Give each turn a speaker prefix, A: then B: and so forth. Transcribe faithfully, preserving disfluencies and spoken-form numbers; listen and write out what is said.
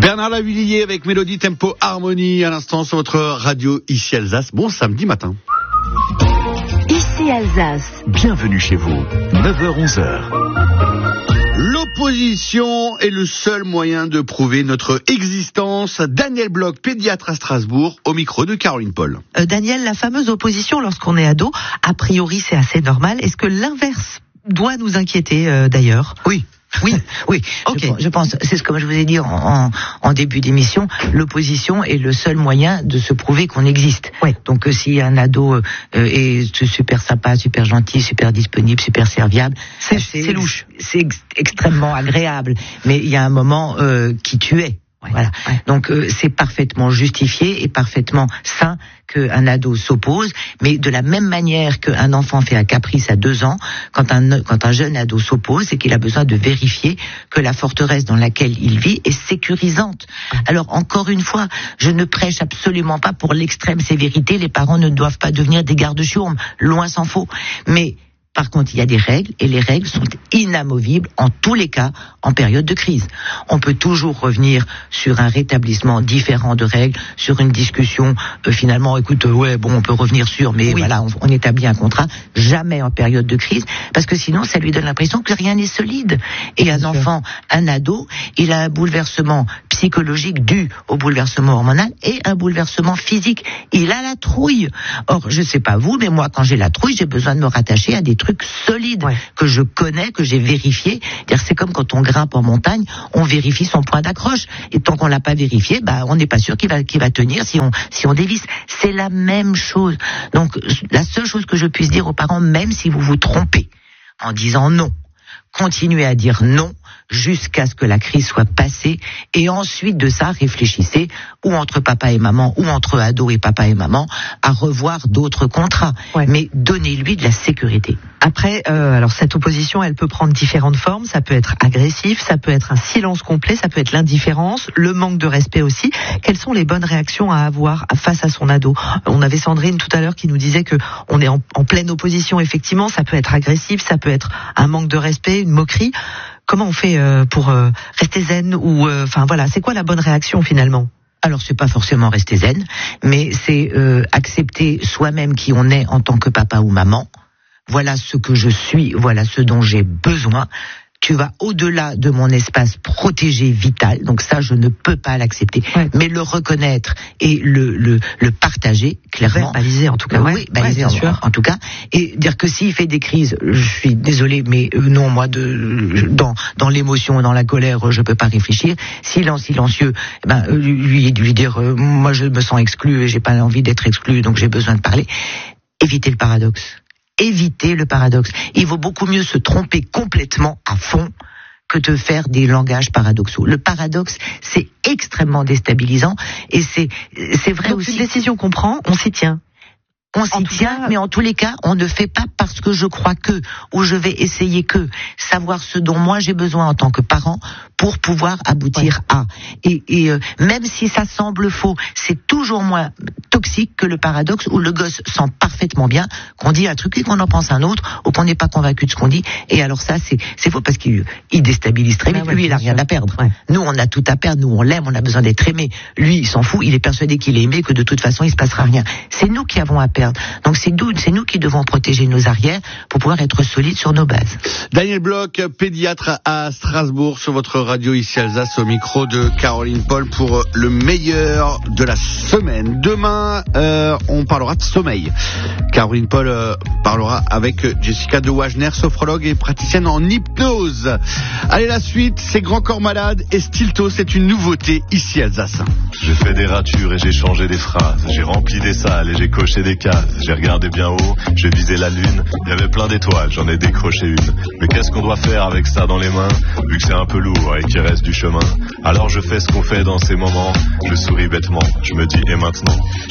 A: Bernard Lavillier avec Mélodie Tempo Harmonie à l'instant sur votre radio ici Alsace. Bon samedi matin.
B: Ici Alsace.
C: Bienvenue chez vous. neuf heures onze heures.
A: L'opposition est le seul moyen de prouver notre existence. Daniel Bloch, pédiatre à Strasbourg, au micro de Caroline Paul.
D: Euh, Daniel, la fameuse opposition lorsqu'on est ado, a priori c'est assez normal. Est-ce que l'inverse doit nous inquiéter euh, d'ailleurs ?
E: Oui. Oui, oui.
D: Okay.
E: Je, je pense, c'est ce que je vous ai dit en, en, en début d'émission, l'opposition est le seul moyen de se prouver qu'on existe.
D: Ouais.
E: Donc euh, si un ado euh, est super sympa, super gentil, super disponible, super serviable,
D: c'est,
E: c'est,
D: c'est louche.
E: C'est ex- extrêmement agréable. Mais il y a un moment euh, qui tuait.
D: Ouais,
E: voilà.
D: Ouais.
E: Donc euh, c'est parfaitement justifié et parfaitement sain qu'un ado s'oppose, mais de la même manière qu'un enfant fait un caprice à deux ans, quand un quand un jeune ado s'oppose, c'est qu'il a besoin de vérifier que la forteresse dans laquelle il vit est sécurisante. Alors encore une fois, je ne prêche absolument pas pour l'extrême sévérité. Les parents ne doivent pas devenir des gardes-chiourmes, loin s'en faut. Mais par contre, il y a des règles, et les règles sont inamovibles en tous les cas en période de crise. On peut toujours revenir sur un rétablissement différent de règles, sur une discussion, euh, finalement, écoute, euh, ouais, bon, on peut revenir sur, mais oui. voilà, on, on établit un contrat, jamais en période de crise, parce que sinon, ça lui donne l'impression que rien n'est solide. Et un enfant, un ado, il a un bouleversement psychologique dû au bouleversement hormonal et un bouleversement physique. Il a la trouille. Or, je sais pas vous, mais moi, quand j'ai la trouille, j'ai besoin de me rattacher à des trucs solides, ouais. que je connais, que j'ai vérifié. C'est comme quand on grimpe en montagne, on vérifie son point d'accroche. Et tant qu'on l'a pas vérifié, bah, on n'est pas sûr qu'il va, qu'il va tenir si on, si on dévisse. C'est la même chose. Donc, la seule chose que je puisse dire aux parents, même si vous vous trompez, en disant non, continuez à dire non jusqu'à ce que la crise soit passée, et ensuite de ça, réfléchissez, ou entre papa et maman, ou entre ado et papa et maman, à revoir d'autres contrats. Ouais. Mais donnez-lui de la sécurité.
D: Après, euh, alors cette opposition, elle peut prendre différentes formes. Ça peut être agressif, ça peut être un silence complet, ça peut être l'indifférence, le manque de respect aussi. Quelles sont les bonnes réactions à avoir face à son ado ? On avait Sandrine tout à l'heure qui nous disait que on est en, en pleine opposition. Effectivement, ça peut être agressif, ça peut être un manque de respect, une moquerie. Comment on fait euh, pour euh, rester zen ou enfin euh, voilà, c'est quoi la bonne réaction finalement ?
E: Alors c'est pas forcément rester zen, mais c'est euh, accepter soi-même qui on est en tant que papa ou maman. Voilà ce que je suis, voilà ce dont j'ai besoin. Tu vas au-delà de mon espace protégé vital, donc ça je ne peux pas l'accepter. Ouais. Mais le reconnaître et le le, le partager clairement,
D: ouais, baliser en tout cas,
E: oui, baliser
D: ouais,
E: en, en, en tout cas, et dire que s'il fait des crises, je suis désolé, mais euh, non, moi de dans dans l'émotion, dans la colère, je peux pas réfléchir. S'il est en silencieux, eh ben lui lui dire, euh, moi je me sens exclu et j'ai pas envie d'être exclu, donc j'ai besoin de parler. Éviter le paradoxe. Éviter le paradoxe. Il vaut beaucoup mieux se tromper complètement à fond que de faire des langages paradoxaux. Le paradoxe, c'est extrêmement déstabilisant et c'est c'est vrai
D: donc
E: aussi.
D: Une décision qu'on prend, on s'y tient.
E: On s'y tient, cas, mais en tous les cas, on ne fait pas parce que je crois que, ou je vais essayer que, savoir ce dont moi j'ai besoin en tant que parent pour pouvoir aboutir ouais. à. Et, et euh, même si ça semble faux, c'est toujours moins toxique que le paradoxe où le gosse sent parfaitement bien qu'on dit un truc et qu'on en pense un autre, ou qu'on n'est pas convaincu de ce qu'on dit. Et alors ça, c'est, c'est faux parce qu'il il déstabilise très vite. Ouais, lui, il a rien à perdre. Ouais. Nous, on a tout à perdre. Nous, on l'aime, on a besoin d'être aimé. Lui, il s'en fout. Il est persuadé qu'il est aimé, que de toute façon, il se passera rien. C'est nous qui avons à perdre. Donc c'est nous, c'est nous qui devons protéger nos arrières pour pouvoir être solides sur nos bases.
A: Daniel Bloch, pédiatre à Strasbourg, sur votre radio ici Alsace, au micro de Caroline Paul pour le meilleur de la semaine. Demain, euh, on parlera de sommeil. Caroline Paul euh, parlera avec Jessica de Wagner, sophrologue et praticienne en hypnose. Allez, la suite, c'est Grand Corps Malade et Stilto, c'est une nouveauté ici Alsace.
F: J'ai fait des ratures et j'ai changé des phrases. J'ai rempli des salles et j'ai coché des cases. J'ai regardé bien haut, j'ai visé la lune. Il y avait plein d'étoiles, j'en ai décroché une. Mais qu'est-ce qu'on doit faire avec ça dans les mains, vu que c'est un peu lourd et qu'il reste du chemin? Alors je fais ce qu'on fait dans ces moments. Je souris bêtement, je me dis et maintenant?